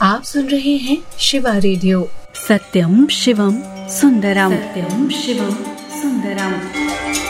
आप सुन रहे हैं शिवा रेडियो। सत्यम शिवम सुंदरम। सत्यम शिवम सुंदरम।